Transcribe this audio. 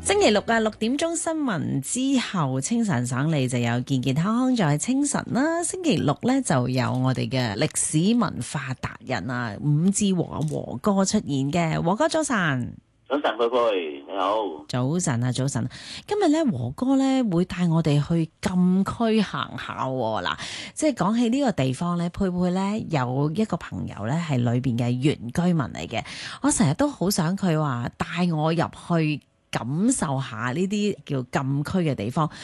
星期六啊，6點鐘新聞之後，清晨省里就有健健康康在清晨啦。星期六咧就有我哋嘅歷史文化達人啊，伍志和哥出現嘅。和哥早晨。 早晨，佩佩你好。 早晨啊，早晨。今日咧和哥咧會帶我哋去禁區行下喎。嗱，即係講起呢個地方咧，佩佩咧有一個朋友咧係裏邊嘅原居民嚟嘅，我成日都好想佢話帶我入去感受下呢啲叫禁區嘅地方。